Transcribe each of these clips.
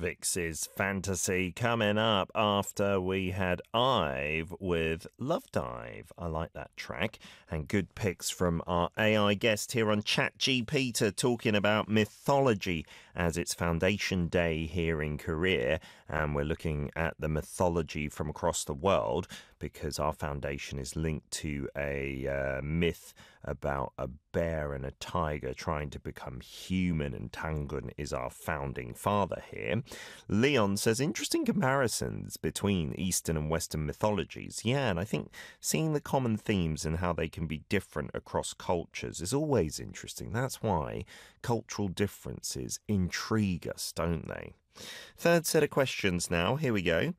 Vix's Fantasy coming up after we had Ive with Love Dive. I like that track. And good picks from our AI guest here on ChatGPT talking about mythology as it's Foundation Day here in Korea. And we're looking at the mythology from across the world because our foundation is linked to a myth about a bear and a tiger trying to become human, and Tangun is our founding father here. Leon says, interesting comparisons between Eastern and Western mythologies. Yeah, and I think seeing the common themes and how they can be different across cultures is always interesting. That's why cultural differences intrigue us, don't they? Third set of questions now. Here we go.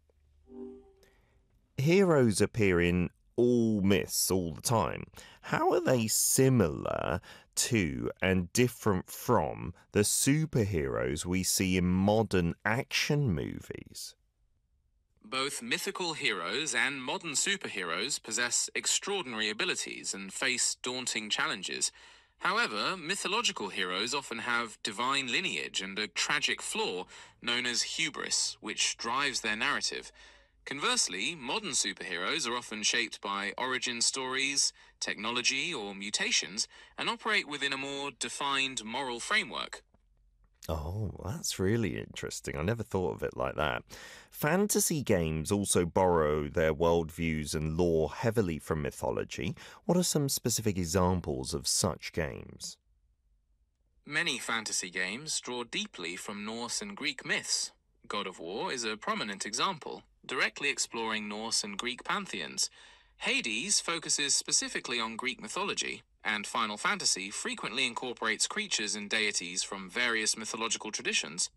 Heroes appear in all myths all the time. How are they similar to and different from the superheroes we see in modern action movies? Both mythical heroes and modern superheroes possess extraordinary abilities and face daunting challenges. However, mythological heroes often have divine lineage and a tragic flaw known as hubris, which drives their narrative. Conversely, modern superheroes are often shaped by origin stories, technology, or mutations, and operate within a more defined moral framework. Oh, that's really interesting. I never thought of it like that. Fantasy games also borrow their worldviews and lore heavily from mythology. What are some specific examples of such games? Many fantasy games draw deeply from Norse and Greek myths. God of War is a prominent example, directly exploring Norse and Greek pantheons. Hades focuses specifically on Greek mythology, and Final Fantasy frequently incorporates creatures and deities from various mythological traditions.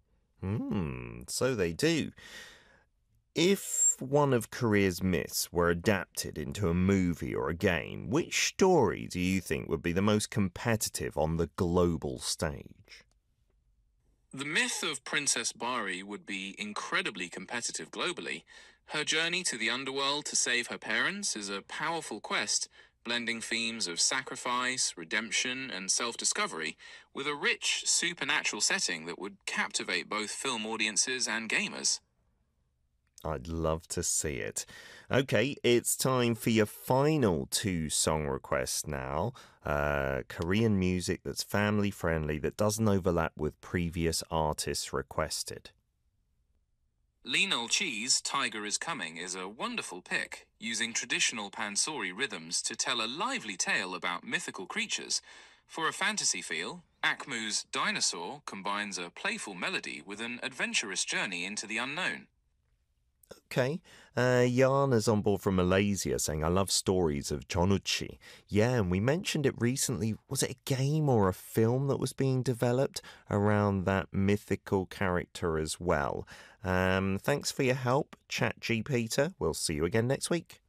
So they do. If one of Korea's myths were adapted into a movie or a game, which story do you think would be the most competitive on the global stage? The myth of Princess Bari would be incredibly competitive globally. Her journey to the underworld to save her parents is a powerful quest, blending themes of sacrifice, redemption, and self-discovery, with a rich supernatural setting that would captivate both film audiences and gamers. I'd love to see it. Okay, it's time for your final two song requests now. Korean music that's family friendly, that doesn't overlap with previous artists requested. Lionel Cheese, Tiger is Coming is a wonderful pick, using traditional pansori rhythms to tell a lively tale about mythical creatures. For a fantasy feel, Akmu's Dinosaur combines a playful melody with an adventurous journey into the unknown. Okay, Yana's on board from Malaysia saying, I love stories of Jonuchi. Yeah, and we mentioned it recently. Was it a game or a film that was being developed around that mythical character as well? Thanks for your help, ChatGPT. We'll see you again next week.